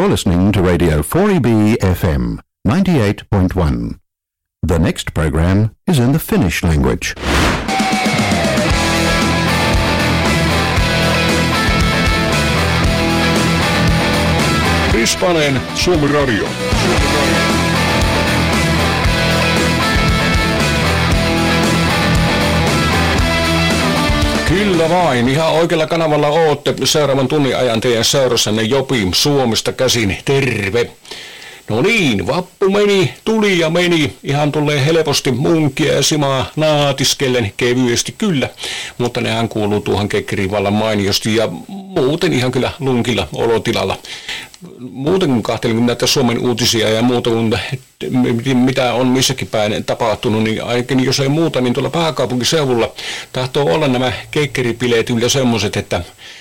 You're listening to Radio 4EB FM 98.1. The next program is in the Finnish language. Rispanen Suomi Radio. Kyllä vain, ihan oikealla kanavalla ootte seuraavan tunnin ajan teidän seurassanne Jopi Suomesta käsin, terve. No niin, vappu meni, tuli ja meni, ihan tulee helposti munkia ja simaa naatiskellen kevyesti kyllä, mutta nehän kuuluu tuohon kekkeriin vallan mainiosti ja muuten ihan kyllä lunkilla olotilalla. Muuten kun kahtelin näitä Suomen uutisia ja muuta kuin mitä on missäkin päin tapahtunut, niin ainakin jos ei muuta, niin tuolla pääkaupunkiseudulla tahtoo olla nämä kekkeripileet yllä semmoiset, että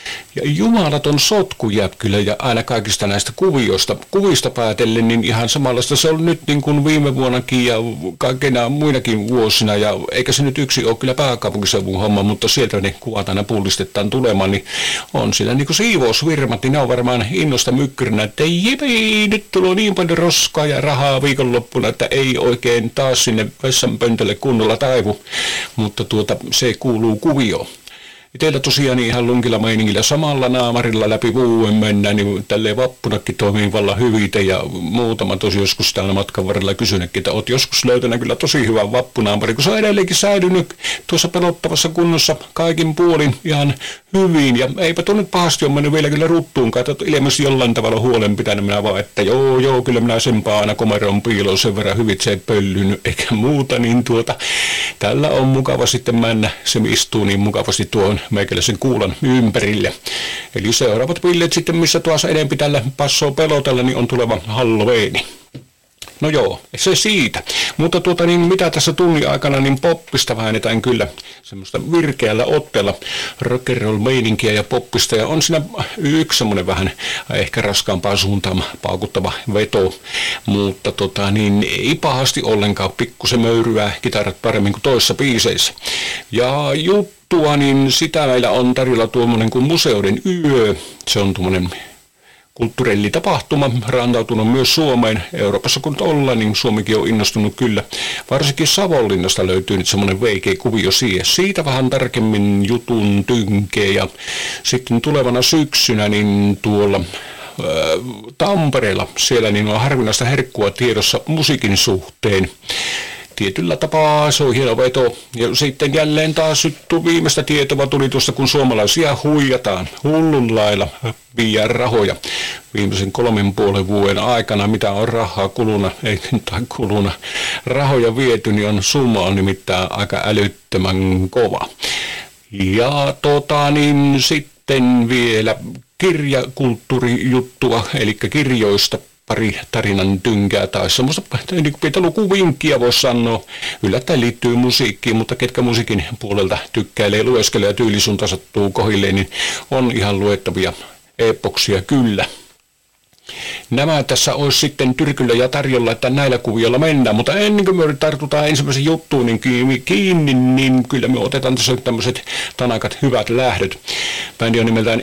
jumalaton sotku jää kyllä ja aina kaikista näistä kuvista päätellen, niin ihan samanlaista se on nyt niin kuin viime vuonnakin ja kaikkeina muinakin vuosina ja eikä se nyt yksi ole kyllä pääkaupunkiseudun homma, mutta sieltä ne kuvat aina pullistetaan tulemaan, niin on siellä niin kuin siivousvirmat, niin ne on varmaan innosta mykkyrinä, että jipii, nyt tulee niin paljon roskaa ja rahaa viikonloppuna, että ei oikein taas sinne vessanpöntölle kunnolla taivu, mutta se kuuluu kuvioon. Teillä tosiaan ihan lunkilla meiningillä samalla naamarilla läpi vuoden mennään, niin tälleen vappunakin toimii vallan hyvitä ja muutama tosi joskus täällä matkan varrella kysynytkin, että oot joskus löytänyt kyllä tosi hyvän vappunaamari, kun se on edelleenkin säilynyt tuossa pelottavassa kunnossa kaikin puolin ihan hyvin ja eipä tuo nyt pahasti ole mennyt vielä kyllä ruttuunkaan, että ilmeisesti jollain tavalla huolen pitänyt minä vaan, että joo, kyllä minä senpaa aina komeron piiloon sen verran hyvin, se ei pöllynyt eikä muuta, niin tällä on mukava sitten mennä, se istuu niin mukavasti tuohon meikäläisen kuulan ympärille. Eli seuraavat pilleet sitten, missä tuossa enempi tällä passoo pelotella, niin on tuleva Halloweeni. No joo, se siitä. Mutta mitä tässä tunnin aikana, niin poppista väännetään kyllä semmoista virkeällä otteella rock'n'roll meininkiä ja poppista. Ja on siinä yksi semmoinen vähän ehkä raskaampaan suuntaan paukuttava veto, mutta ei pahasti ollenkaan, pikkusen möyryää kitarat paremmin kuin toissa biiseissä. Ja niin sitä meillä on tarjolla tuommoinen kuin Museoiden yö. Se on tuommoinen kulttuurillitapahtuma, rantautunut myös Suomeen. Euroopassa kun ollaan, niin Suomikin on innostunut kyllä. Varsinkin Savonlinnasta löytyy nyt semmoinen veikeä-kuvio siihen. Siitä vähän tarkemmin jutun tynkeä. Ja sitten tulevana syksynä niin tuolla Tampereella siellä niin on harvinaista herkkua tiedossa musiikin suhteen. Tietyllä tapaa se on hieno veto. Ja sitten jälleen taas viimeistä tietoa tuli tuosta, kun suomalaisia huijataan hullun lailla viiää rahoja. Viimeisen 3,5 vuoden aikana, mitä on rahaa kuluna, rahoja viety, niin summa on nimittäin aika älyttömän kova. Ja sitten vielä kirjakulttuurijuttua, eli kirjoista pari tarinan tynkää tai semmoista pientä lukuvinkkiä voisi sanoa. Yllättäen liittyy musiikkiin, mutta ketkä musiikin puolelta tykkäilee, lueskelee ja tyylisuunta sattuu kohilleen, niin on ihan luettavia epoksia kyllä. Nämä tässä olisi sitten tyrkyllä ja tarjolla, että näillä kuvioilla mennään, mutta ennen kuin me tartutaan ensimmäisen juttuun niin kiinni, niin kyllä me otetaan tässä tämmöiset tanakat hyvät lähdöt. Bändi on nimeltään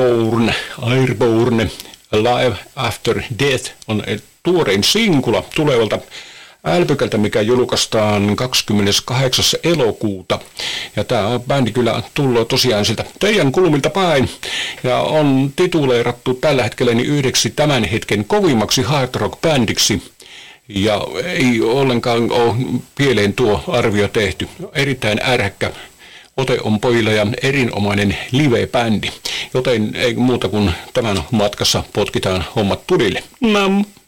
Airborne. Live After Death on tuorein sinkula tulevalta LP:ltä, mikä julkaistaan 28. elokuuta. Ja tämä bändi kyllä tullut tosiaan siltä teidän kulmilta päin ja on tituleerattu tällä hetkellä niin yhdeksi tämän hetken kovimmaksi hard rock bändiksi. Ja ei ollenkaan ole pieleen tuo arvio tehty. Erittäin ärhäkkä ote on pojilla ja erinomainen live-bändi, joten ei muuta kuin tämän matkassa potkitaan hommat tulille.